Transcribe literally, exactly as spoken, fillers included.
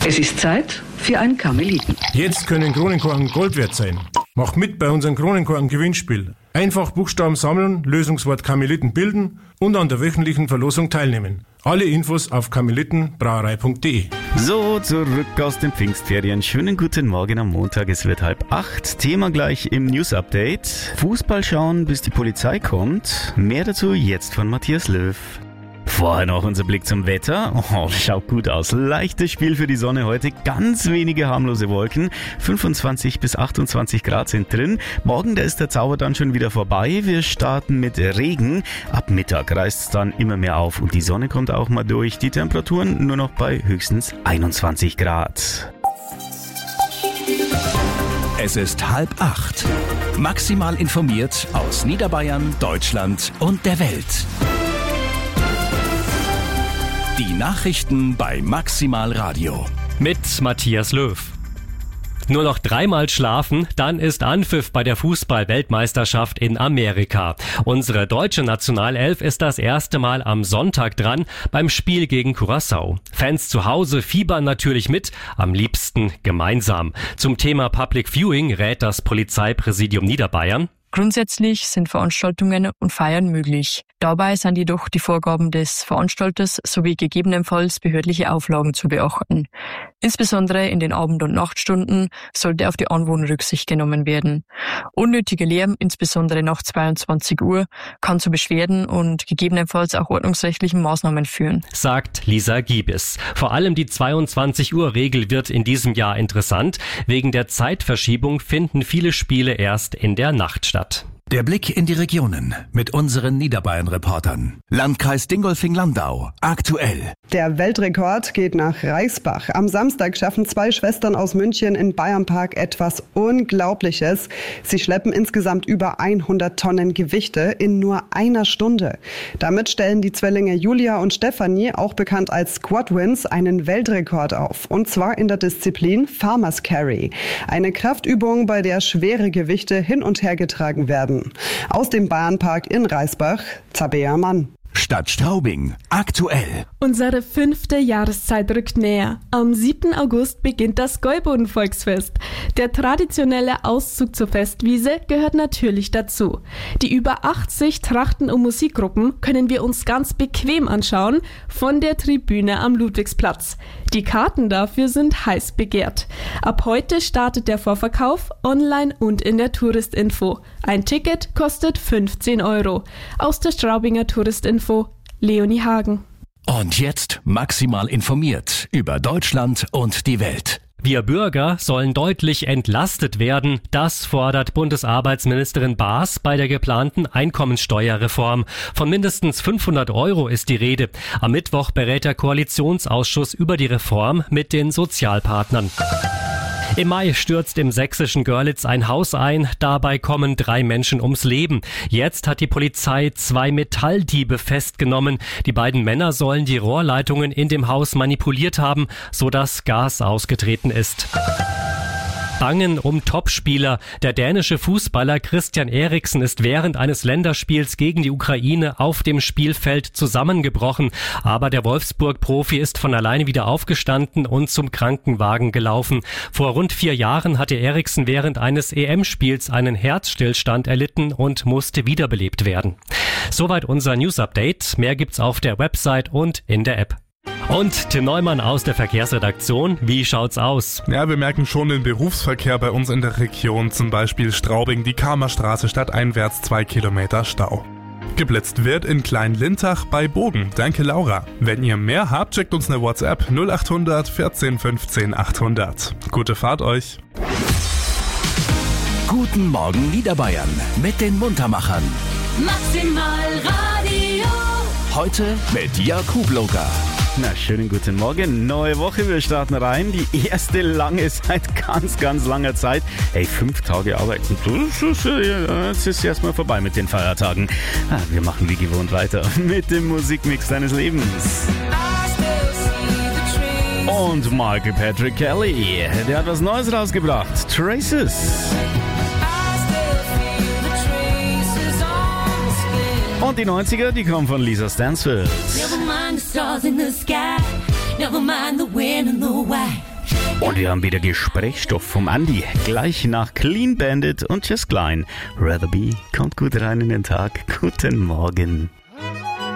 Es ist Zeit für einen Karmeliten. Jetzt können Kronenkorken Gold wert sein. Macht mit bei unserem Kronenkorken-Gewinnspiel. Einfach Buchstaben sammeln, Lösungswort Karmeliten bilden und an der wöchentlichen Verlosung teilnehmen. Alle Infos auf karmelitenbrauerei punkt de. So, zurück aus den Pfingstferien. Schönen guten Morgen am Montag, es wird halb acht. Thema gleich im News-Update. Fußball schauen, bis die Polizei kommt. Mehr dazu jetzt von Matthias Löw. Vorher noch unser Blick zum Wetter. Oh, schaut gut aus. Leichtes Spiel für die Sonne heute. Ganz wenige harmlose Wolken. fünfundzwanzig bis achtundzwanzig Grad sind drin. Morgen, da ist der Zauber dann schon wieder vorbei. Wir starten mit Regen. Ab Mittag reißt es dann immer mehr auf und die Sonne kommt auch mal durch. Die Temperaturen nur noch bei höchstens einundzwanzig Grad. Es ist halb acht. Maximal informiert aus Niederbayern, Deutschland und der Welt. Die Nachrichten bei Maximal Radio. Mit Matthias Löw. Nur noch dreimal schlafen, dann ist Anpfiff bei der Fußball-Weltmeisterschaft in Amerika. Unsere deutsche Nationalelf ist das erste Mal am Sonntag dran beim Spiel gegen Curaçao. Fans zu Hause fiebern natürlich mit, am liebsten gemeinsam. Zum Thema Public Viewing rät das Polizeipräsidium Niederbayern. Grundsätzlich sind Veranstaltungen und Feiern möglich. Dabei sind jedoch die Vorgaben des Veranstalters sowie gegebenenfalls behördliche Auflagen zu beachten. Insbesondere in den Abend- und Nachtstunden sollte auf die Anwohner Rücksicht genommen werden. Unnötiger Lärm, insbesondere nach zweiundzwanzig Uhr, kann zu Beschwerden und gegebenenfalls auch ordnungsrechtlichen Maßnahmen führen, sagt Lisa Giebis. Vor allem die zweiundzwanzig Uhr Regel wird in diesem Jahr interessant. Wegen der Zeitverschiebung finden viele Spiele erst in der Nacht statt. Der Blick in die Regionen mit unseren Niederbayern-Reportern. Landkreis Dingolfing-Landau. Aktuell. Der Weltrekord geht nach Reisbach. Am Samstag schaffen zwei Schwestern aus München in Bayernpark etwas Unglaubliches. Sie schleppen insgesamt über hundert Tonnen Gewichte in nur einer Stunde. Damit stellen die Zwillinge Julia und Stefanie, auch bekannt als Squadwins, einen Weltrekord auf. Und zwar in der Disziplin Farmers Carry. Eine Kraftübung, bei der schwere Gewichte hin und her getragen werden. Aus dem Bayernpark in Reisbach, Tabea Mann. Stadt Straubing. Aktuell. Unsere fünfte Jahreszeit rückt näher. Am siebten August beginnt das Gäuboden-Volksfest. Der traditionelle Auszug zur Festwiese gehört natürlich dazu. Die über achtzig Trachten- und Musikgruppen können wir uns ganz bequem anschauen von der Tribüne am Ludwigsplatz. Die Karten dafür sind heiß begehrt. Ab heute startet der Vorverkauf online und in der Touristinfo. Ein Ticket kostet fünfzehn Euro. Aus der Straubinger Touristinfo, Leonie Hagen. Und jetzt maximal informiert über Deutschland und die Welt. Wir Bürger sollen deutlich entlastet werden. Das fordert Bundesarbeitsministerin Baas bei der geplanten Einkommensteuerreform. Von mindestens fünfhundert Euro ist die Rede. Am Mittwoch berät der Koalitionsausschuss über die Reform mit den Sozialpartnern. Im Mai stürzt im sächsischen Görlitz ein Haus ein. Dabei kommen drei Menschen ums Leben. Jetzt hat die Polizei zwei Metalldiebe festgenommen. Die beiden Männer sollen die Rohrleitungen in dem Haus manipuliert haben, sodass Gas ausgetreten ist. Bangen um Topspieler. Der dänische Fußballer Christian Eriksen ist während eines Länderspiels gegen die Ukraine auf dem Spielfeld zusammengebrochen. Aber der Wolfsburg-Profi ist von alleine wieder aufgestanden und zum Krankenwagen gelaufen. Vor rund vier Jahren hatte Eriksen während eines E M-Spiels einen Herzstillstand erlitten und musste wiederbelebt werden. Soweit unser News-Update. Mehr gibt's auf der Website und in der App. Und Tim Neumann aus der Verkehrsredaktion. Wie schaut's aus? Ja, wir merken schon den Berufsverkehr bei uns in der Region. Zum Beispiel Straubing, die Kamerstraße stadteinwärts, zwei Kilometer Stau. Geblitzt wird in Klein-Lintach bei Bogen. Danke, Laura. Wenn ihr mehr habt, schickt uns eine WhatsApp null achthundert vierzehn fünfzehn achthundert. Gute Fahrt euch. Guten Morgen Niederbayern mit den Muntermachern. Maximal Radio. Heute mit Jakub Loga. Na, schönen guten Morgen. Neue Woche, wir starten rein. Die erste lange seit ganz, ganz langer Zeit. Ey, fünf Tage arbeiten. Jetzt ist erstmal vorbei mit den Feiertagen. Wir machen wie gewohnt weiter mit dem Musikmix deines Lebens. Und Michael Patrick Kelly, der hat was Neues rausgebracht. Traces. Und die neunziger, die kommen von Lisa Stansfield. Never mind the stars in the sky. Never mind the wind and the white. Und wir haben wieder Gesprächsstoff vom Andi. Gleich nach Clean Bandit und Just Klein. Rather Be kommt gut rein in den Tag. Guten Morgen.